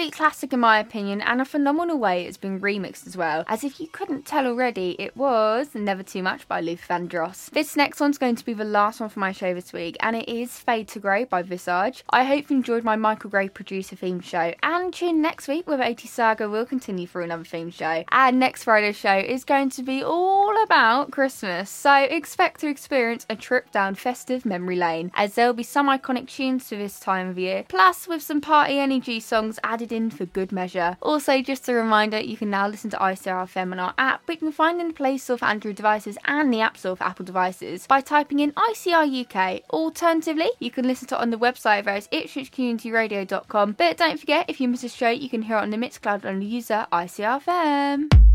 absolute classic in my opinion, and a phenomenal way it's been remixed as well. As if you couldn't tell already, it was Never Too Much by Luther Vandross. This next one's going to be the last one for my show this week, and it is Fade to Grey by Visage. I hope you enjoyed my Michael Gray producer themed show, and tune in next week where 80 Saga will continue through another themed show. And next Friday's show is going to be all about Christmas, so expect to experience a trip down festive memory lane, as there'll be some iconic tunes for this time of year, plus with some party energy songs added in for good measure. Also, just a reminder, you can now listen to ICR FM on our app, but you can find in the Play Store for Android devices and the App Store for Apple devices by typing in ICR UK. Alternatively, you can listen to it on the website where it's ipswichcommunityradio.com. But don't forget, if you miss a show, you can hear it on the Mixcloud on the user ICR FM.